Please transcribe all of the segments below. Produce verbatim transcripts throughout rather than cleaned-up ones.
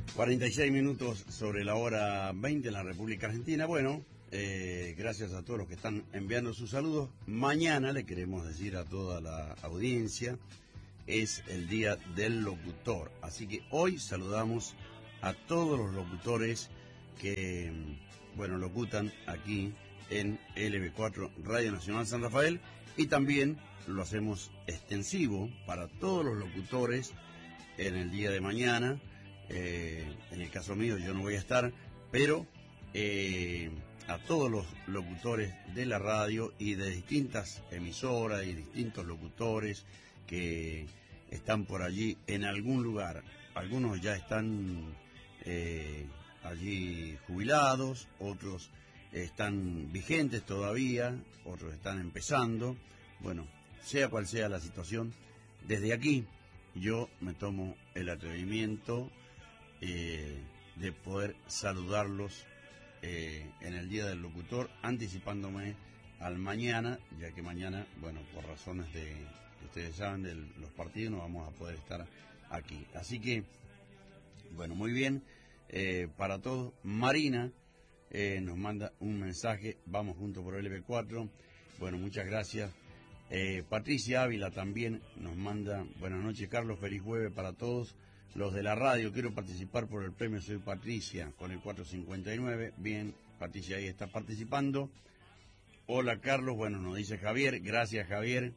cuarenta y seis minutos sobre la hora veinte en la República Argentina. Bueno, eh, gracias a todos los que están enviando sus saludos. Mañana le queremos decir a toda la audiencia, es el Día del Locutor. Así que hoy saludamos a todos los locutores que, bueno, locutan aquí en L B cuatro Radio Nacional San Rafael, y también lo hacemos extensivo para todos los locutores en el día de mañana. Eh, en el caso mío yo no voy a estar, pero eh, a todos los locutores de la radio y de distintas emisoras y distintos locutores que están por allí en algún lugar. Algunos ya están eh, allí jubilados, otros están vigentes todavía, otros están empezando. Bueno, sea cual sea la situación, desde aquí yo me tomo el atrevimiento eh, de poder saludarlos eh, en el Día del Locutor, anticipándome al mañana, ya que mañana, bueno, por razones de, ustedes saben, de los partidos, no vamos a poder estar aquí. Así que, bueno, muy bien, eh, para todos. Marina eh, nos manda un mensaje, vamos juntos por L B cuatro, bueno, muchas gracias. Eh, Patricia Ávila también nos manda, buenas noches Carlos, feliz jueves para todos los de la radio, quiero participar por el premio, soy Patricia, con el cuatro cincuenta y nueve, bien, Patricia ahí está participando. Hola Carlos, bueno, nos dice Javier, gracias Javier,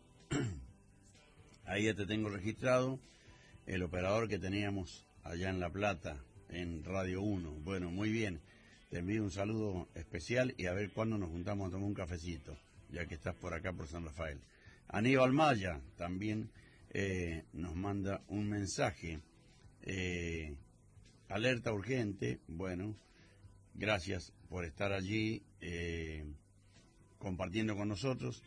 ahí ya te tengo registrado, el operador que teníamos allá en La Plata, en Radio uno, bueno, muy bien, te envío un saludo especial y a ver cuándo nos juntamos a tomar un cafecito, ya que estás por acá por San Rafael. Aníbal Maya también eh, nos manda un mensaje, eh, alerta urgente, bueno, gracias por estar allí eh, compartiendo con nosotros,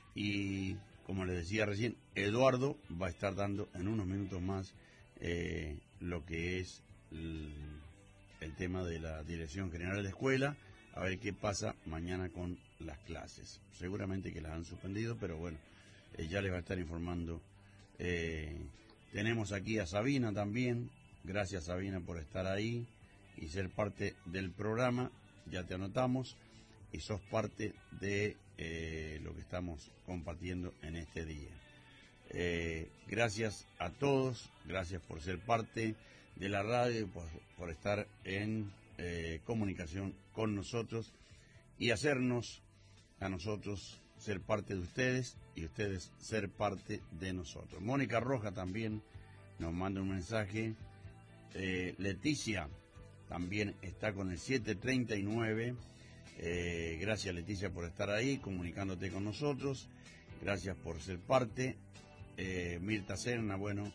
y como les decía recién, Eduardo va a estar dando en unos minutos más eh, lo que es el, el tema de la Dirección General de Escuela, a ver qué pasa mañana con las clases. Seguramente que las han suspendido, pero bueno, eh, ya les va a estar informando. Eh, tenemos aquí a Sabina también. Gracias Sabina por estar ahí y ser parte del programa. Ya te anotamos y sos parte de eh, lo que estamos compartiendo en este día. Eh, gracias a todos, gracias por ser parte de la radio y por, por estar en eh, comunicación con nosotros y hacernos a nosotros ser parte de ustedes y ustedes ser parte de nosotros. Mónica Roja también nos manda un mensaje, eh, Leticia también está con el siete treinta y nueve, eh, gracias Leticia por estar ahí comunicándote con nosotros, gracias por ser parte. eh, Mirta Serna, bueno,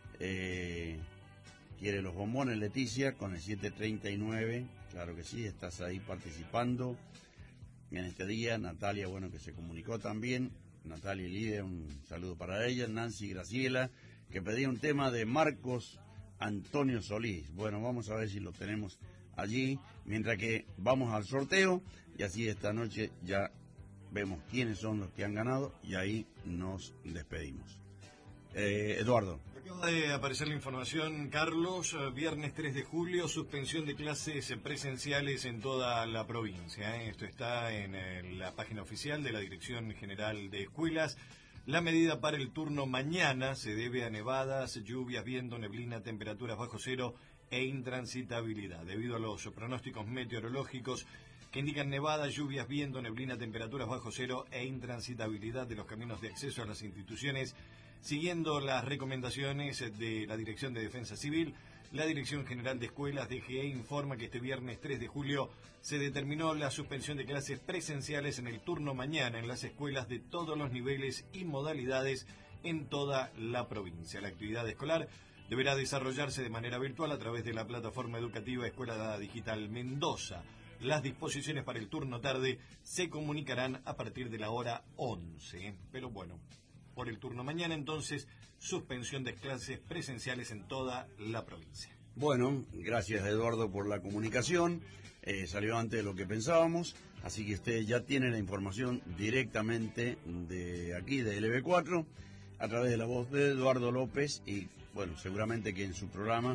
eh, quiere los bombones Leticia con el siete treinta y nueve, claro que sí, estás ahí participando en este día. Natalia, bueno, que se comunicó también, Natalia y Lidia, un saludo para ella. Nancy Graciela, que pedía un tema de Marcos Antonio Solís. Bueno, vamos a ver si lo tenemos allí, mientras que vamos al sorteo, y así esta noche ya vemos quiénes son los que han ganado, y ahí nos despedimos. Eh, Eduardo. Acaba de aparecer la información, Carlos, viernes tres de julio, suspensión de clases presenciales en toda la provincia. ¿eh? Esto está en el, la página oficial de la Dirección General de Escuelas. La medida para el turno mañana se debe a nevadas, lluvias, viento, neblina, temperaturas bajo cero e intransitabilidad. Debido a los pronósticos meteorológicos que indican nevadas, lluvias, viento, neblina, temperaturas bajo cero e intransitabilidad de los caminos de acceso a las instituciones, siguiendo las recomendaciones de la Dirección de Defensa Civil, la Dirección General de Escuelas, D G E, informa que este viernes tres de julio se determinó la suspensión de clases presenciales en el turno mañana en las escuelas de todos los niveles y modalidades en toda la provincia. La actividad escolar deberá desarrollarse de manera virtual a través de la plataforma educativa Escuela Digital Mendoza. Las disposiciones para el turno tarde se comunicarán a partir de la hora once. Pero bueno, por el turno mañana entonces, suspensión de clases presenciales en toda la provincia. Bueno, gracias Eduardo por la comunicación, eh, salió antes de lo que pensábamos, así que usted ya tiene la información directamente de aquí, de L B cuatro, a través de la voz de Eduardo López, y bueno, seguramente que en su programa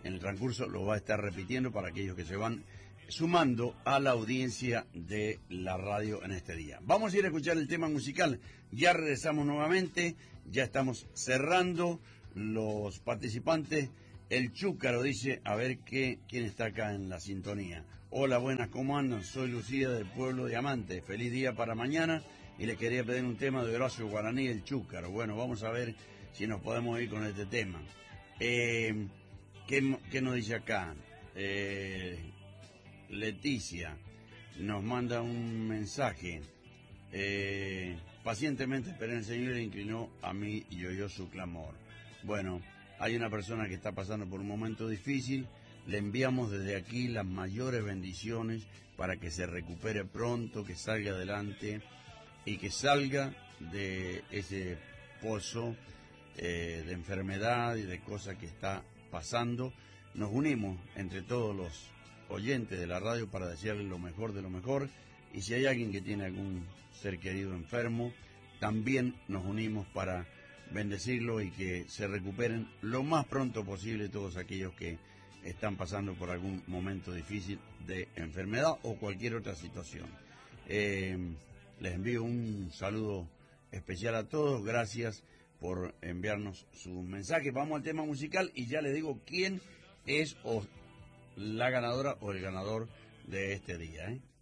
en el transcurso lo va a estar repitiendo para aquellos que se van sumando a la audiencia de la radio en este día. Vamos a ir a escuchar el tema musical. Ya regresamos nuevamente, ya estamos cerrando los participantes. El Chúcaro dice, a ver qué, quién está acá en la sintonía. Hola, buenas, ¿cómo andan? Soy Lucía del pueblo Diamante. Feliz día para mañana y le quería pedir un tema de Horacio Guaraní, El Chúcaro. Bueno, vamos a ver si nos podemos ir con este tema. Eh, ¿qué, ¿Qué nos dice acá? Eh, Leticia nos manda un mensaje. Eh, pacientemente esperé en el Señor y le inclinó a mí y oyó su clamor. Bueno, hay una persona que está pasando por un momento difícil. Le enviamos desde aquí las mayores bendiciones para que se recupere pronto, que salga adelante y que salga de ese pozo eh, de enfermedad y de cosas que está pasando. Nos unimos entre todos los oyentes de la radio para desearle lo mejor de lo mejor, y si hay alguien que tiene algún ser querido enfermo, también nos unimos para bendecirlo y que se recuperen lo más pronto posible todos aquellos que están pasando por algún momento difícil de enfermedad o cualquier otra situación. Eh, les envío un saludo especial a todos, gracias por enviarnos sus mensajes. Vamos al tema musical y ya les digo quién es o la ganadora o el ganador de este día, ¿eh?